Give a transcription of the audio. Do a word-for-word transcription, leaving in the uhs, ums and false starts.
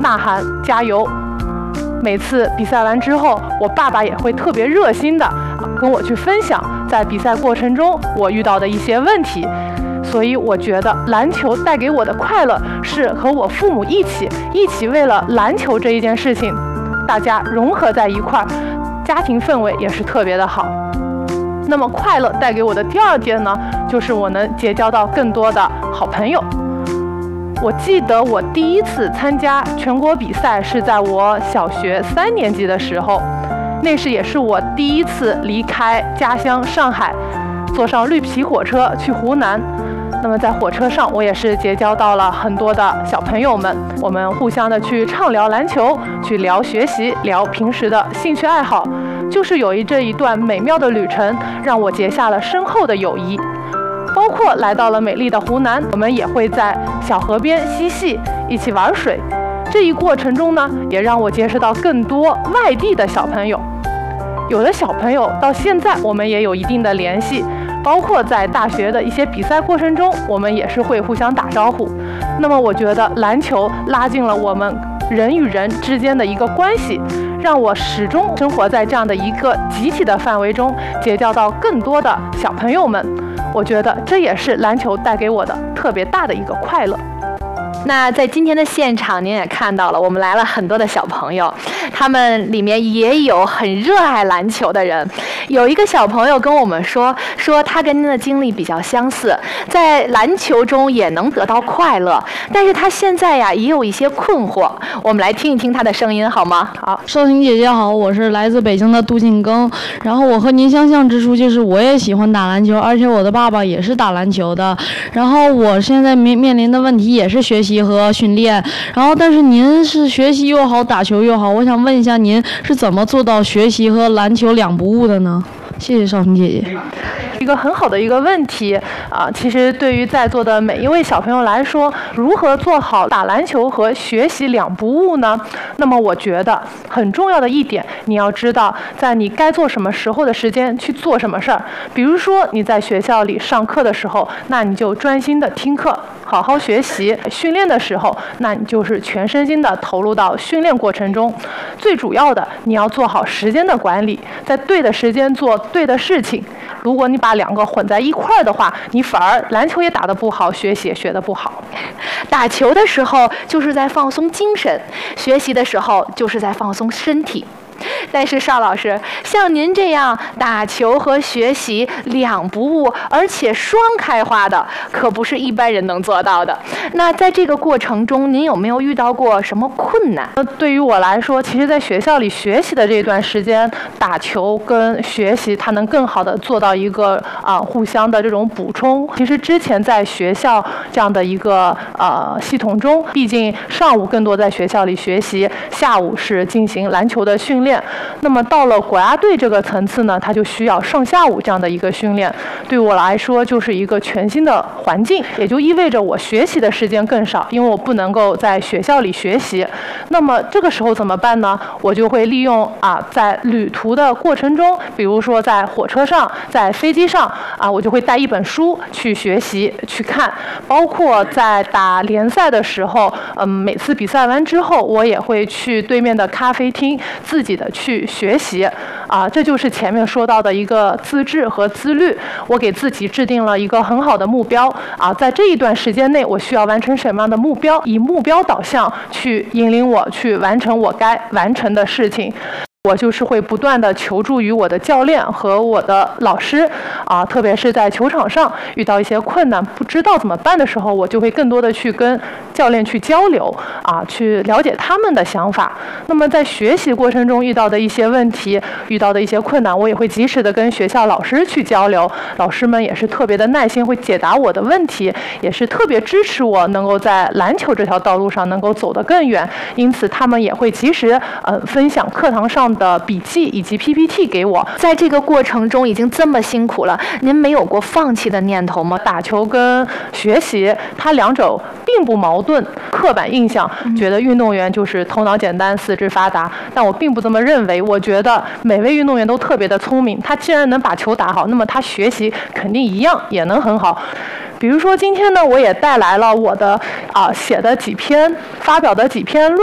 呐喊加油。每次比赛完之后，我爸爸也会特别热心的跟我去分享在比赛过程中我遇到的一些问题。所以我觉得篮球带给我的快乐是和我父母一起一起为了篮球这一件事情，大家融合在一块儿，家庭氛围也是特别的好。那么快乐带给我的第二点呢，就是我能结交到更多的好朋友。我记得我第一次参加全国比赛是在我小学三年级的时候，那时也是我第一次离开家乡上海，坐上绿皮火车去湖南。那么在火车上，我也是结交到了很多的小朋友们，我们互相的去畅聊篮球，去聊学习，聊平时的兴趣爱好，就是有一这一段美妙的旅程，让我结下了深厚的友谊。包括来到了美丽的湖南，我们也会在小河边嬉戏，一起玩水。这一过程中呢，也让我结识到更多外地的小朋友。有的小朋友到现在我们也有一定的联系，包括在大学的一些比赛过程中，我们也是会互相打招呼。那么我觉得篮球拉近了我们人与人之间的一个关系，让我始终生活在这样的一个集体的范围中，结交到更多的小朋友们。我觉得这也是篮球带给我的特别大的一个快乐。 那在今天的现场，您也看到了，我们来了很多的小朋友，他们里面也有很热爱篮球的人。有一个小朋友跟我们说，说他跟您的经历比较相似，在篮球中也能得到快乐，但是他现在呀也有一些困惑。我们来听一听他的声音好吗？ 好，少婷姐姐好，我是来自北京的杜静庚。然后我和您相像之处就是我也喜欢打篮球，而且我的爸爸也是打篮球的。然后我现在面面临的问题也是学习和训练，然后但是您是学习又好，打球又好，我想问一下您是怎么做到学习和篮球两不误的呢？谢谢少婷姐姐。 一个很好的一个问题啊，其实对于在座的每一位小朋友来说，如何做好打篮球和学习两不误呢？那么我觉得很重要的一点，你要知道在你该做什么时候的时间去做什么事儿。比如说你在学校里上课的时候，那你就专心的听课，好好学习；训练的时候，那你就是全身心的投入到训练过程中。最主要的，你要做好时间的管理，在对的时间做对的事情。如果你把两个混在一块儿的话，你反而篮球也打得不好，学习也学得不好。 打球的时候就是在放松精神，学习的时候就是在放松身体。但是邵老师，像您这样打球和学习两不误，而且双开花的，可不是一般人能做到的。那在这个过程中，您有没有遇到过什么困难？ 对于我来说，其实在学校里学习的这段时间，打球跟学习它能更好的做到一个啊、呃、互相的这种补充。其实之前在学校这样的一个呃系统中，毕竟上午更多在学校里学习，下午是进行篮球的训练。那么到了国家队这个层次呢，它就需要上下午这样的一个训练。对我来说，就是一个全新的环境，也就意味着我学习的时间更少，因为我不能够在学校里学习。那么这个时候怎么办呢？我就会利用啊，在旅途的过程中，比如说在火车上、在飞机上啊，我就会带一本书去学习、去看。包括在打联赛的时候，嗯，每次比赛完之后，我也会去对面的咖啡厅自己的去学习啊，这就是前面说到的一个自制和自律。我给自己制定了一个很好的目标啊，在这一段时间内，我需要完成什么样的目标，以目标导向去引领我去完成我该完成的事情。我就是会不断的求助于我的教练和我的老师啊，特别是在球场上遇到一些困难不知道怎么办的时候，我就会更多的去跟教练去交流啊，去了解他们的想法。那么在学习过程中遇到的一些问题，遇到的一些困难，我也会及时的跟学校老师去交流，老师们也是特别的耐心，会解答我的问题，也是特别支持我能够在篮球这条道路上能够走得更远。因此他们也会及时呃分享课堂上的笔记以及 P P T 给我。 在这个过程中已经这么辛苦了，您没有过放弃的念头吗？ 打球跟学习它两者并不矛盾。刻板印象觉得运动员就是头脑简单四肢发达，但我并不这么认为。我觉得每位运动员都特别的聪明，他既然能把球打好，那么他学习肯定一样也能很好。比如说今天呢，我也带来了我的啊、呃、写的几篇发表的几篇论